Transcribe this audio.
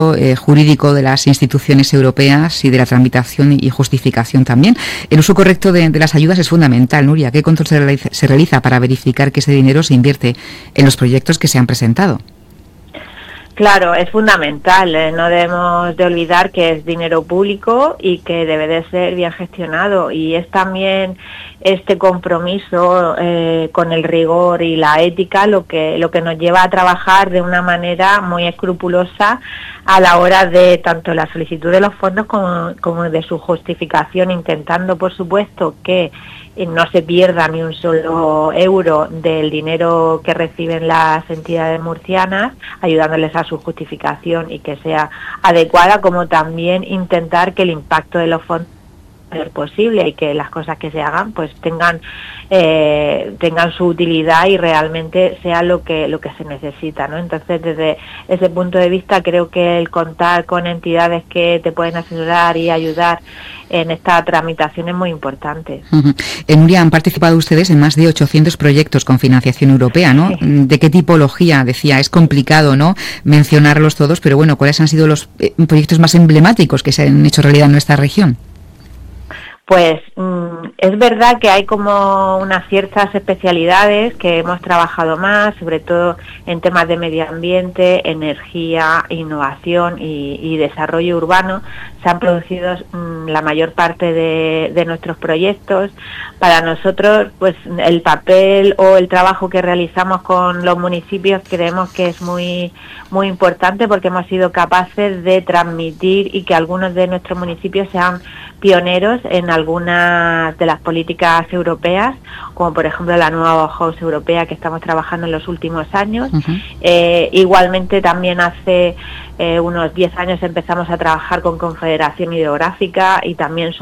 jurídico de las instituciones europeas y de la tramitación y justificación también. El uso correcto de las ayudas es fundamental, Nuria. ¿Qué control se realiza para verificar que ese dinero se invierte en los proyectos que se han presentado? Claro, es fundamental. No debemos de olvidar que es dinero público y que debe de ser bien gestionado, y es también este compromiso con el rigor y la ética lo que nos lleva a trabajar de una manera muy escrupulosa a la hora de tanto la solicitud de los fondos como de su justificación, intentando, por supuesto, que no se pierda ni un solo euro del dinero que reciben las entidades murcianas, ayudándoles a su justificación y que sea adecuada, como también intentar que el impacto de los fondos sea posible y que las cosas que se hagan pues tengan su utilidad y realmente sea lo que se necesita, ¿no? Entonces, desde ese punto de vista, creo que el contar con entidades que te pueden asesorar y ayudar en esta tramitación es muy importante. En Nuria, han participado ustedes en más de 800 proyectos con financiación europea, ¿no? Sí. ¿De qué tipología? Decía, es complicado, ¿no?, mencionarlos todos, pero bueno, ¿cuáles han sido los proyectos más emblemáticos que se han hecho realidad en nuestra región? Pues es verdad que hay como unas ciertas especialidades que hemos trabajado más, sobre todo en temas de medio ambiente, energía, innovación y desarrollo urbano. Se han producido la mayor parte de nuestros proyectos. Para nosotros, pues el papel o el trabajo que realizamos con los municipios creemos que es muy, muy importante, porque hemos sido capaces de transmitir y que algunos de nuestros municipios sean pioneros en algunas de las políticas europeas, como por ejemplo la nueva Bauhaus europea que estamos trabajando en los últimos años. Igualmente también hace unos 10 años empezamos a trabajar con Confederación Hidrográfica y también